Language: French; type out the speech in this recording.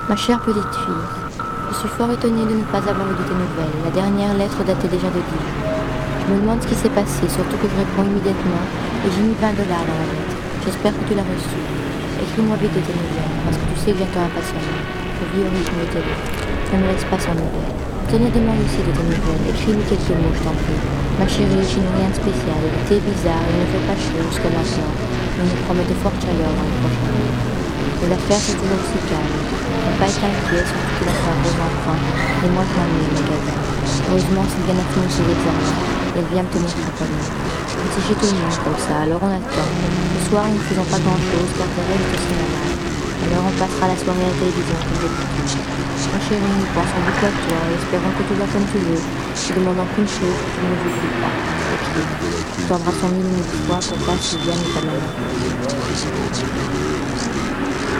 Ma chère petite fille, je suis fort étonnée de ne pas avoir eu de tes nouvelles. La dernière lettre datait déjà de Dijon. Je me demande ce qui s'est passé, surtout que je réponds immédiatement et j'ai mis $20 dans la lettre. J'espère que tu l'as reçue. Écris-moi vite de tes nouvelles, parce que tu sais que j'attends impatiemment. Je vis au rythme de télé. Ne me laisse pas sans nouvelles. Tenez, demande aussi de tes nouvelles. Écris-lui quelques mots, je t'en prie. Ma chérie, je n'ai rien de spécial. L'été est bizarre, il ne fait pas chaud jusqu'à maintenant. Mais il nous promet de fortes chaleurs dans les prochains jours. Mais l'affaire c'est toujours aussi calme. Ne pas être inquiet, surtout que l'affaire pose enfin. Et moi je m'ennuie au magasin. Heureusement, Sylviane a fini ses examens. Et elle vient me tenir compagnie. Mais c'est chez tout le monde comme ça, alors on attend. Ce soir, nous ne faisons pas grand chose car Thérèse est aussi malade. Alors on passera la soirée à la télévision comme d'habitude. Ma chérie, nous pensons beaucoup à toi et espérons que tout va comme tu veux. Te demandant qu'une chose, que tu ne nous oublies pas. Écris. Nous t'embrassons mille fois pour toi, Sylviane et ta maman.